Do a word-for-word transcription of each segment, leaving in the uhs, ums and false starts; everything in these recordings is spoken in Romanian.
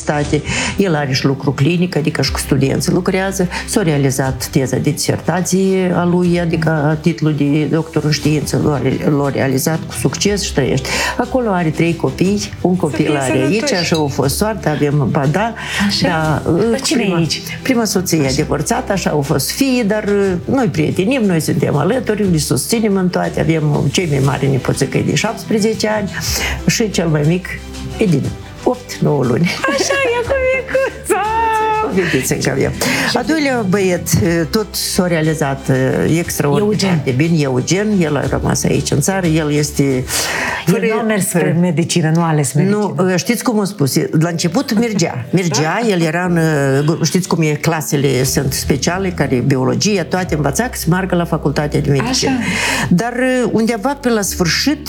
universitate, el are și lucru clinic, adică și cu studenți lucrează, s-a realizat teza de disertație a lui, adică titlul de doctor în știință l-a realizat cu succes și trăiește. Acolo are trei copii, un copil are aici, așa a fost soartă, avem bada, da, prima, prima soție divorțată, așa au fost fii, dar noi prietenim, noi suntem alături, le susținem în toate, avem cei mai mari nepoțică de șaptesprezece ani și cel mai mic e din opt nouă luni. Așa, e cu micuța! Vedeți încă avem. A doilea băiet, tot s-a realizat extraordinar de bine, Eugen, el a rămas aici în țară, el este... El nu a mers spre medicină, nu a ales medicină. Nu, știți cum am spus, la început mergea, mergea, el era în, știți cum e, clasele sunt speciale, care biologie, toate învăța că să meargă la facultatea de medicină. Așa. Dar undeva pe la sfârșit,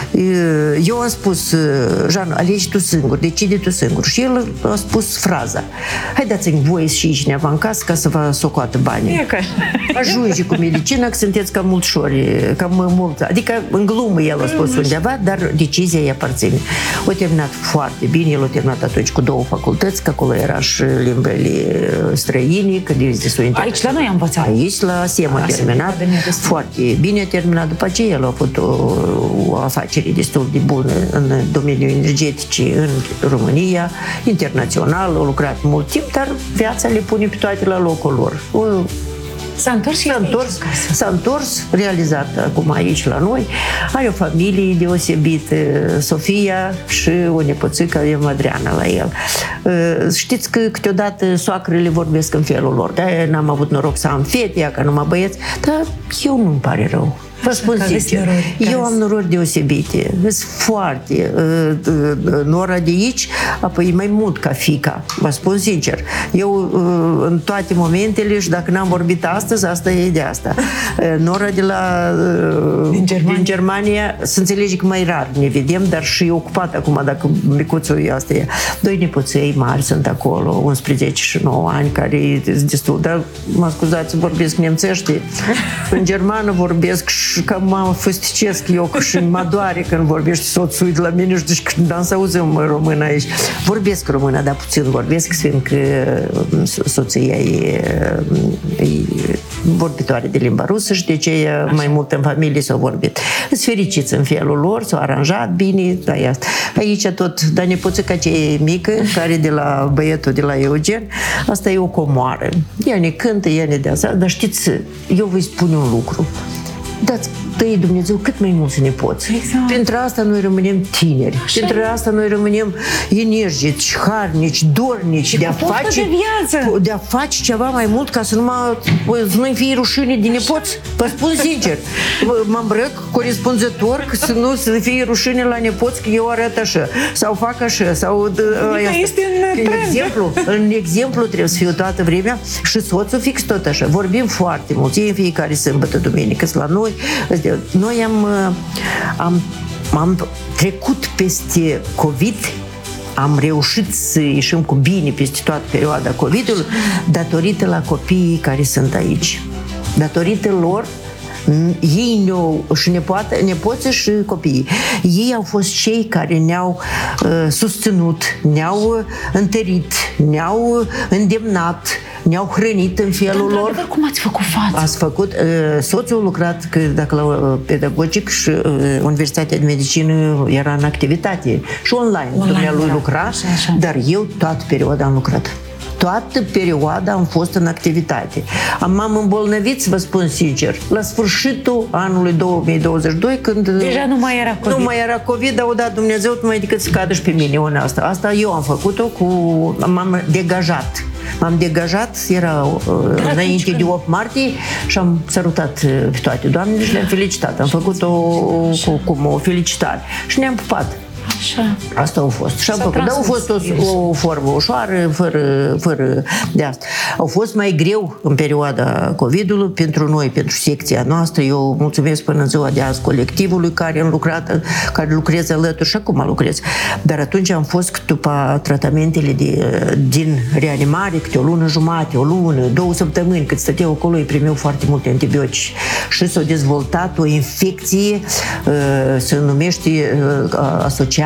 eu am spus, Jean, alegi tu singur, decide tu singur. Și el a spus fraza, hai dați-mi voie și cineva în casă ca să vă socoată banii. Ajunge cu medicină, că sunteți cam mulțori, cam mult. Adică în glumă el a spus undeva, dar decizia îi aparține. O terminat foarte bine, el a terminat atunci cu două facultăți, că acolo era și limbele străine, că de aici la noi am învățat. Aici la S E M a terminat, foarte bine a terminat. După aceea el a avut o, o afacere destul de bună în domeniul energetic în România, internațional, a lucrat mult timp, dar viața le pune pe toate la locul lor. O, S-a întors și s-a întors, s-a întors, realizat acum aici la noi. Are o familie deosebită, Sofia și o nepoțică, avem Adriana la el. Știți că câteodată soacrele vorbesc în felul lor. De-aia n-am avut noroc să am fete, că numai băieți, dar eu nu-mi pare rău. Vă spun sincer, eu am norori deosebite, sunt foarte uh, uh, nora de aici, apoi e mai mult ca fiica, vă spun sincer. Eu uh, în toate momentele, și dacă n-am vorbit astăzi, asta e de asta. Uh, nora de la uh, din, Germania. din Germania, să înțelege că mai rar ne vedem, dar și e ocupat acum, dacă micuțul asta e. Doi nepoței mari sunt acolo, unsprezece și nouă ani, care sunt destul, dar mă scuzați, vorbesc nemțește, în germană vorbesc și și că mă făsticesc eu, că și mă doare când vorbești soțul de la mine și zici că n-am să auzim română aici. Vorbesc română, dar puțin vorbesc, fiindcă soția e, e vorbitoare de limba rusă și de ce mai mult în familie s-au vorbit. Sunt fericiți în felul lor, s-au aranjat bine, da, asta. Aici tot, dar nepoțica ce e mică, care de la băietul de la Eugen, asta e o comoară. Ea ne cântă, ea ne dea, dar știți, eu vă spun un lucru. Dați tăi Dumnezeu cât mai mulți nepoți. Exact. Printre asta noi rămânem tineri. Așa. Printre asta noi rămânem energici, harnici, dornici de a face de, de a face ceva mai mult ca să nu mă, să nu-i fie rușine de nepoți. Vă spun sincer, mă îmbrăc corespunzător că să nu să fie rușine la nepoți că eu arăt așa sau fac așa sau de, este în, în exemplu, în exemplu trebuie să fiu toată vremea și soțul fix tot așa. Vorbim foarte mult, ei în fiecare sâmbătă, duminică la noi. Noi am, am, am trecut peste COVID, am reușit să ieșim cu bine peste toată perioada COVID-ului datorită la copiii care sunt aici. Datorită lor, ei ne-au, și nepoată, nepoții și copiii. Ei au fost cei care ne-au uh, susținut, ne-au întărit, ne-au îndemnat, ne-au hrănit în felul lor. Dar cum ați făcut față? Ați făcut, uh, soțul a lucrat, că dacă la uh, pedagogic și uh, Universitatea de Medicină era în activitate și online, online dumnealui da. lucra, așa, așa. Dar eu toată perioada am lucrat. Toată perioada am fost în activitate. M-am îmbolnăvit, să vă spun sincer, la sfârșitul anului două mii douăzeci și doi, când deja nu mai era COVID. Nu mai era COVID, dar o dat Dumnezeu numai decât să cadă și pe mine una asta. Asta eu am făcut-o cu... m-am degajat. M-am degajat, era uh, înainte de opt martie și am sărutat pe toate doamnele și le-am felicitat. Am făcut-o cu, cu o felicitare și ne-am pupat. Așa. Asta a fost. Și am făcut. Dar a fost o, o formă ușoară, fără, fără de asta. Au fost mai greu în perioada COVID-ului pentru noi, pentru secția noastră. Eu mulțumesc până în ziua de azi colectivului care am lucrat, care lucrează alături și acum lucrez. Dar atunci am fost după tratamentele de, din reanimare, câte o lună jumate, o lună, două săptămâni, cât stăteau acolo, îi primeau foarte multe antibiotici. Și s-a dezvoltat o infecție, se numește asociată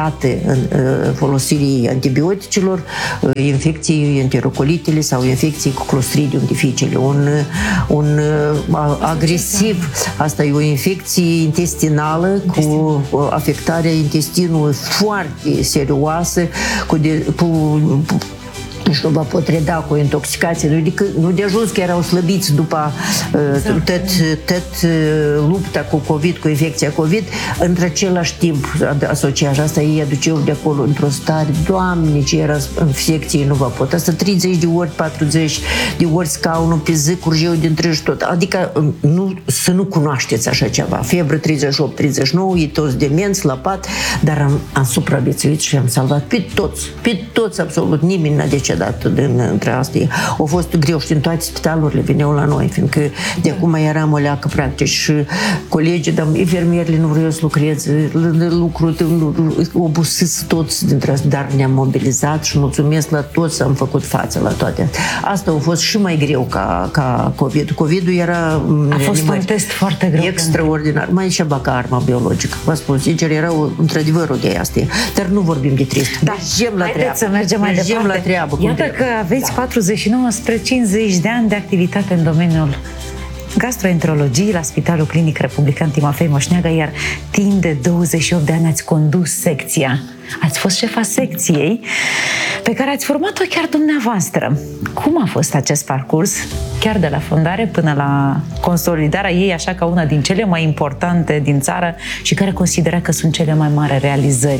asociate în folosirii antibioticelor, infecții enterocolitele sau infecții cu Clostridium difficile. Un, un agresiv, asta e o infecție intestinală cu afectarea intestinului foarte serioasă, cu, de, cu și nu va pot reda cu intoxicație. Nu de, nu de ajuns că erau slăbiți după exact. tot, tot lupta cu COVID, cu infecția COVID, între același timp asociază asta, ei aduceau de acolo într-o stare, Doamne, ce era în secție, nu va pot. Asta treizeci de ori, patruzeci de ori scaunul pe zi, curgeau dintre și tot. Adică nu, să nu cunoașteți așa ceva. Febră treizeci și opt treizeci și nouă, e toți demenți la pat, dar am, am supraviețuit și am salvat pe toți, pe toți absolut, nimeni n-a decedat din, între astea. Au fost greu și în toate spitalurile veneau la noi, fiindcă de acum eram o leacă practic și colegii, dar infermierile nu vreau să lucreze, lucru, obosiți toți dintre astea, dar ne-am mobilizat și mulțumesc la toți, am făcut față la toate. Asta a fost și mai greu ca, ca COVID. COVID-ul era a fost un test foarte greu. Extraordinar. Mai și baca arma biologică. Vă spun, sincer, era într-adevăr o de astea. Dar nu vorbim de trist. Da. Mergem la treabă. Să mergem mai mergem departe. La treabă. Iată că aveți da. patruzeci și nouă spre cincizeci de ani de activitate în domeniul gastroenterologiei la Spitalul Clinic Republican Timofei Moșneagă, iar timp de douăzeci și opt de ani ați condus secția. Ați fost șefa secției pe care ați format-o chiar dumneavoastră. Cum a fost acest parcurs, chiar de la fondare până la consolidarea ei, așa ca una din cele mai importante din țară și care considera că sunt cele mai mari realizări?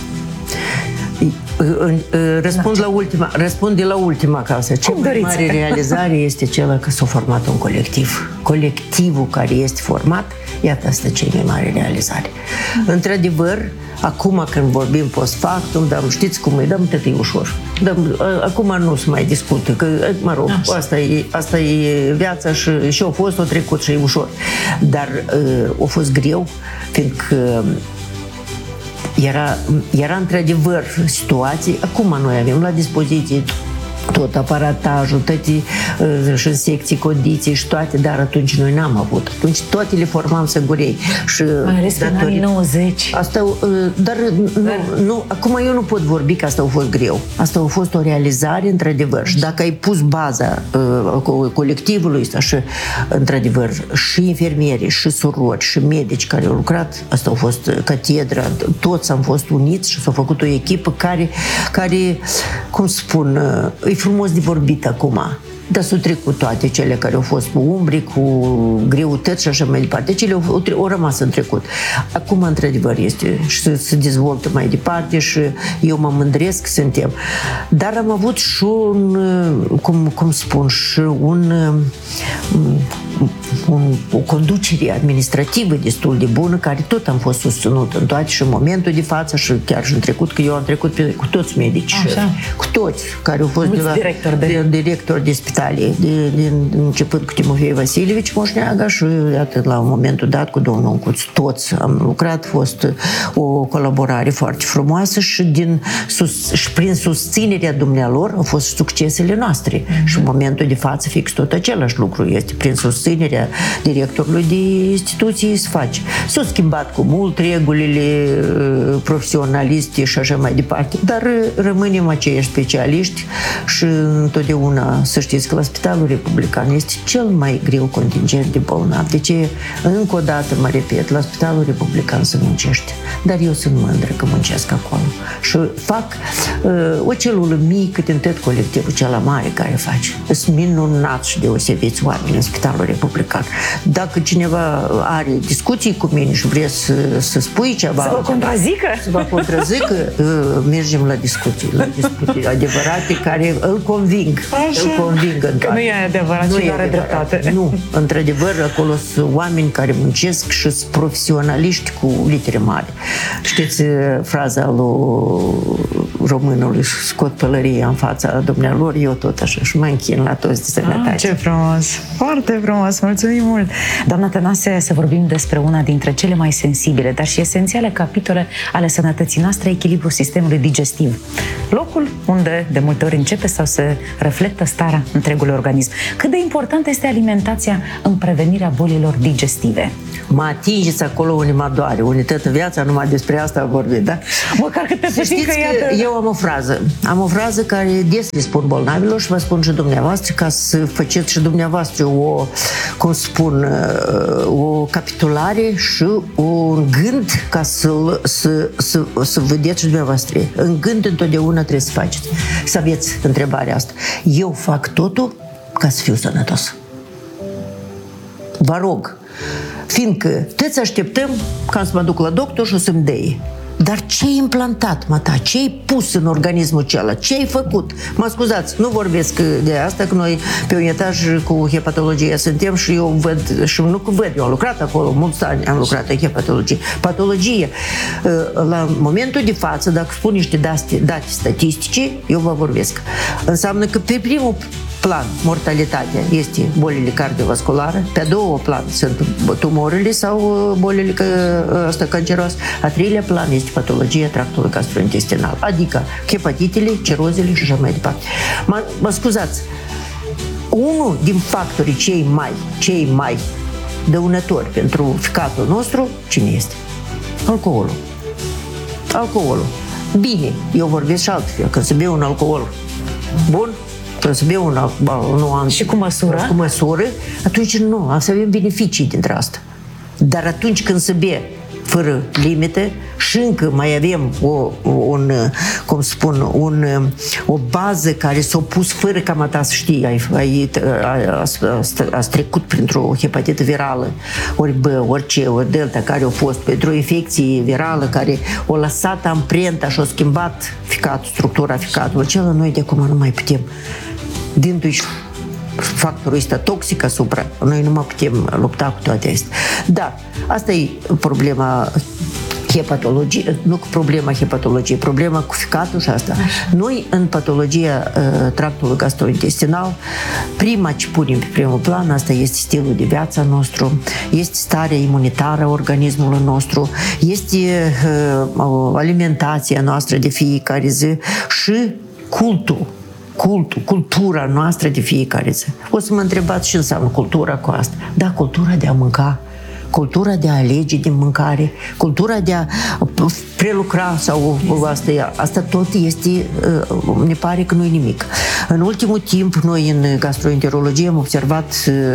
Răspund la ultima, răspund de la ultima casă. Cea mai mare realizare este cea că s-a format un colectiv. Colectivul care este format, iată, asta cea mai mare realizare. Într-adevăr, acum când vorbim post factum, dar știți cum îi dăm, tot e ușor. Dăm, acum nu se mai discută, că, mă rog, asta e, asta e viața și, și a fost, a trecut și e ușor. Dar a fost greu, fiindcă Era, era într-adevăr situații, acum noi avem la dispoziție tot aparatajul, toate uh, și secții, condiții și toate, dar atunci noi n-am avut. Atunci toate le formam săgurei. Și mai ales în anii nouăzeci. Asta, uh, dar nu, nu, acum eu nu pot vorbi că asta a fost greu. Asta a fost o realizare, într-adevăr. Și dacă ai pus baza uh, colectivului ăsta și, într-adevăr, și infermieri, și surori, și medici care au lucrat, asta a fost catedra, toți am fost uniți și s-a făcut o echipă care, care cum spun, uh, e frumos de vorbit acum, dar s-au trecut toate cele care au fost cu umbri, cu greutăți și așa mai departe. Cele au, au, au rămas în trecut. Acum, într-adevăr, este și se, se dezvoltă mai departe și eu mă mândresc, suntem. Dar am avut și un, cum, cum spun, și un, un, o conducere administrativă destul de bună, care tot am fost susținut în toate și în momentul de față și chiar și în trecut, că eu am trecut pe, cu toți medici, așa. Cu toți care au fost de la director de, de, director de spitale, de, de, începând cu Timofei Vasilievici Moșneaga și iată, la momentul dat cu domnul Uncuț, toți am lucrat, a fost o colaborare foarte frumoasă și, din, sus, și prin susținerea dumnealor au fost succesele noastre. Mm-hmm. Și în momentul de față fix tot același lucru este, prin susținerea directorului de instituții se face. S-au schimbat cu mult regulile profesionaliste și așa mai departe, dar rămânem aceiași specialiști și întotdeauna să știți că la Spitalul Republican este cel mai greu contingent de bolnavi. De ce, încă o dată mă repet, la Spitalul Republican se muncește. Dar eu sunt mândră că muncesc acolo. Și fac uh, o celulă mică din tot colectivul cel mare care face. Sunt minunați și deosebiți oameni în Spitalul Republican. Dacă cineva are discuții cu mine și vrea să, să spui ceva... Să vă contrazică? Să vă contrazică, uh, mergem la discuții, la discuții adevărate care îl conving. Așa. Îl conving în că nu e adevărat, nu și e are adevărat. dreptate. Nu, într-adevăr, acolo sunt oameni care muncesc și sunt profesionaliști cu litere mari. Știți fraza lui românului, scot pălăria în fața dumnealor, eu tot așa și mă închin la toți de sănătate. Ah, ce frumos! Foarte frumos! Mulțumim mult! Doamna Tănase, să vorbim despre una dintre cele mai sensibile, dar și esențiale capitole ale sănătății noastre, echilibrul sistemului digestiv. Locul unde de multe ori începe sau se reflectă starea întregului organism. Cât de importantă este alimentația în prevenirea bolilor digestive? Mă atingeți acolo unde mă doare, unde toată viața numai despre asta vorbim, da? Măcar câte puțin că iată... eu am o frază, am o frază care des le spun bolnavilor și vă spun și dumneavoastră, ca să faceți și dumneavoastră o, cum spun, o capitulare și un gând ca să, să, să, să vedeți și dumneavoastră. În gând întotdeauna trebuie să faceți. Să aveți întrebarea asta. Eu fac totul ca să fiu sănătos. Vă rog, fiindcă toți așteptăm ca să mă duc la doctor și o să-mi dea. Dar ce-ai implantat, mata? Ce-ai pus în organismul acela? Ce-ai făcut? Mă scuzați, nu vorbesc de asta, că noi pe un etaj cu hepatologie suntem și eu văd, și nu că văd, eu am lucrat acolo, mulți ani am lucrat în hepatologie. Patologie, la momentul de față, dacă spun niște date, date statistice, eu vă vorbesc. Înseamnă că pe primul plan, mortalitatea este bolile cardiovasculare, pe a doua plan sunt tumorile sau bolile asta canceroase, a treilea plan este patologia tractului gastrointestinal, adică hepatitele, cirozele și așa mai departe. Mă, mă scuzați, unul din factorii cei mai, cei mai dăunători pentru ficatul nostru, cine este? Alcoolul. Alcoolul. Bine, eu vorbesc și altfel, când se bea un alcool bun, când se bea un alcool, și cu măsură? Cu măsură, atunci nu, să avem beneficii dintre asta. Dar atunci când se bea fără limite și încă mai avem o, un, cum spun, un, o bază care s-a pus fără ca ta să știi, ai, ai, ați trecut printr-o hepatită virală, ori B, ori C, ori Delta, care a fost pentru o infecție virală, care a lăsat amprenta și a schimbat ficatul, structura ficatului, acela noi de acum nu mai putem, dându-i factorul ăsta toxic asupra, noi nu mai putem lupta cu toate astea. Dar asta e problema hepatologie, nu cu problema hepatologiei, problema cu ficatul și asta. Așa. Noi, în patologia uh, tractului gastrointestinal, prima ce punem pe primul plan, asta este stilul de viață nostru, este starea imunitară a organismului nostru, este uh, alimentația noastră de fiecare zi și cultul. Cultul, cultura noastră de fiecare zi. O să mă întrebați ce înseamnă cultura cu asta. Da, cultura de a mânca, cultura de a alege din mâncare, cultura de a prelucra sau asta, asta tot este, ne pare că nu e nimic. În ultimul timp, noi în gastroenterologie am observat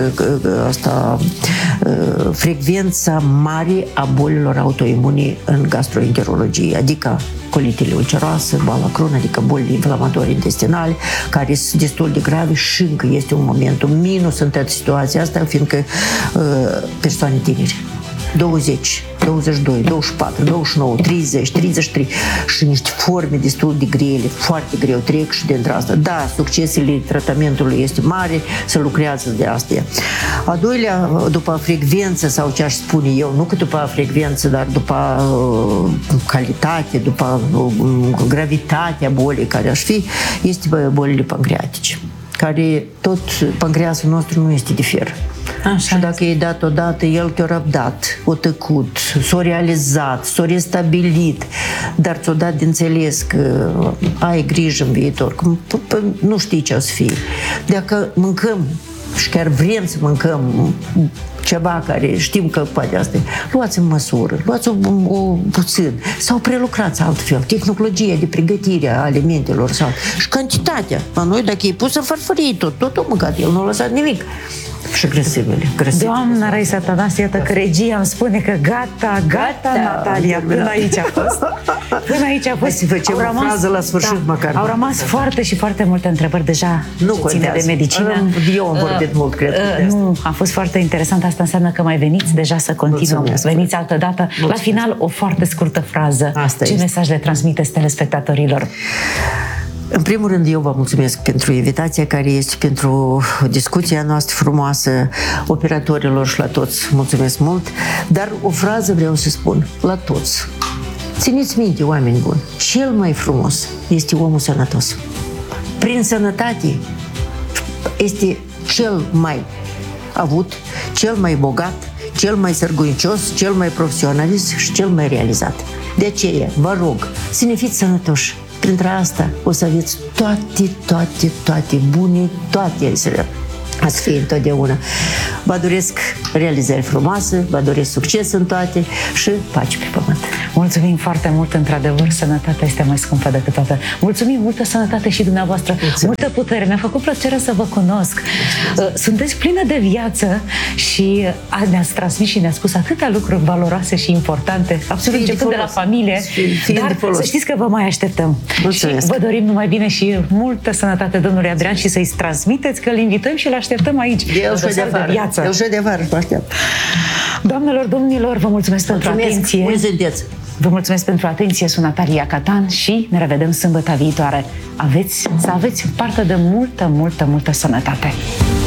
asta, frecvența mare a bolilor autoimune în gastroenterologie, adică colitele ulceroase, boala Crohn, adică bolile inflamatorii intestinale, care sunt destul de grave și încă este un momentul minus în toată situația asta, fiindcă uh, persoane tineri, douăzeci, douăzeci și doi, douăzeci și patru, douăzeci și nouă, treizeci, treizeci și trei și niște forme destul de grele, foarte greu trec și dintre asta. Da, succesele tratamentului este mare, se lucrează de astea. A doilea, după frecvență sau ce aș spune eu, nu că după frecvență, dar după uh, calitate, după uh, gravitatea bolii care aș fi, este bolile pancreatice, care tot pancreasul nostru nu este de fier. Așa. Și dacă i-ai dat odată, el te-a răbdat, o tăcut, s-a realizat, s-a restabilit, dar ți-o dat de înțeles că ai grijă în viitor, că nu știi ce o să fie. Dacă mâncăm și chiar vrem să mâncăm ceva care știm că poate asta, luați în măsură, luați-o o, puțin sau prelucrați altfel, tehnologia de pregătire a alimentelor sau și cantitatea. La noi, dacă e pusă farfurie tot, tot o mâncat, el nu a lăsat nimic. Și grăsimile, grăsimile. Doamna Raisa Tănase, iată că regia îmi spune că gata, gata, gata Natalia, până aici a fost. Până aici a fost. Hai să facem o frază la sfârșit, da, măcar. Au rămas foarte și foarte multe întrebări deja nu ce ține de medicină. Eu am vorbit uh, mult, cred. Uh, nu, a fost foarte interesant. Asta înseamnă că mai veniți deja să continuăm. Mulțumesc. Veniți altă dată. Mulțumesc. La final, o foarte scurtă frază. Asta ce este. Mesaj le transmiteți telespectatorilor? În primul rând, eu vă mulțumesc pentru invitația care este, pentru discuția noastră frumoasă, operatorilor și la toți. Mulțumesc mult. Dar o frază vreau să spun la toți. Țineți minte, oameni buni, cel mai frumos este omul sănătos. Prin sănătate este cel mai avut, cel mai bogat, cel mai sârguincios, cel mai profesionalist și cel mai realizat. De aceea, vă rog, să ne fiți sănătoși. printre asta o să aveți toate, toate, toate bune, toate ați fi întotdeauna. Vă doresc realizări frumoase, vă doresc succes în toate și pace pe pământ. Mulțumim foarte mult, într-adevăr, sănătatea este mai scumpă decât toată. Mulțumim, multă sănătate și dumneavoastră, mulțumim. Multă putere. Mi-a făcut plăcere să vă cunosc. Mulțumesc. Sunteți plină de viață și ne-ați transmis și ne-ați spus atâtea lucruri valoroase și importante, absolut începând de, de la familie, Fii dar să știți că vă mai așteptăm. Mulțumesc. Și vă dorim numai bine și multă sănătate domnului Adrian și să-i transmiteți că îl invităm și îl așteptăm aici. Eu și de afară. Eu și de afară, vă aștept. Doamnelor, domnilor, vă mulțumesc, mulțumesc pentru atenție. Mulțumesc. Vă mulțumesc pentru atenție, sunt Natalia Catan și ne revedem sâmbătă viitoare. Aveți, să aveți parte de multă, multă, multă sănătate.